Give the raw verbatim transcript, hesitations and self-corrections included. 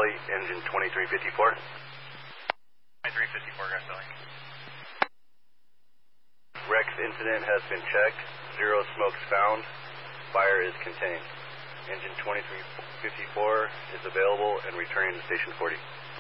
Valley, engine twenty-three fifty-four. twenty-three fifty-four, Grasselli. Rex incident has been checked. Zero smokes found. Fire is contained. Engine twenty-three fifty-four is available and returning to Station forty.